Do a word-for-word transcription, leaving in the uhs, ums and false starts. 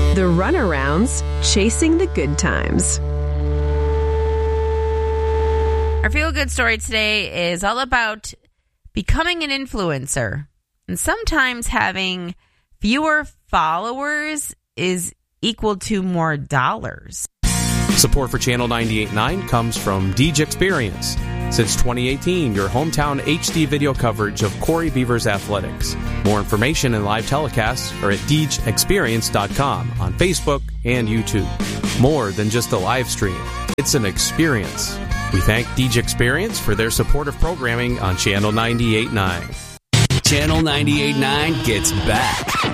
The Runarounds, Chasing the Good Times. Our feel-good story today is all about becoming an influencer. And sometimes having fewer followers is equal to more dollars. Support for Channel ninety-eight point nine comes from Deej Experience. Since twenty eighteen, your hometown H D video coverage of Corey Beavers athletics. More information and live telecasts are at deej experience dot com on Facebook and YouTube. More than just a live stream, it's an experience. We thank Deej Experience for their support of programming on Channel ninety-eight point nine. Channel ninety-eight point nine gets back.